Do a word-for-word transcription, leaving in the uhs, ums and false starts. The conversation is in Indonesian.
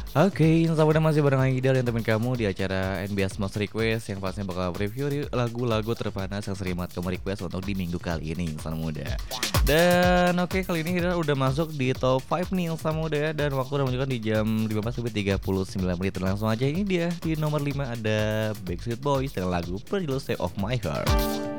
Oke, sama masih bareng Aida dan temen kamu di acara N B S Most Request yang pastinya bakal review ri- lagu-lagu terpanas yang sering banget kamu request untuk di minggu kali ini insan muda. Dan oke, kali ini kita udah masuk di top lima nih insan muda ya, dan waktu udah menunjukkan di jam lima belas lebih tiga puluh sembilan menit. Dan langsung aja ini dia di nomor lima ada Backstreet Boys dengan lagu Pretty Little State of My Heart.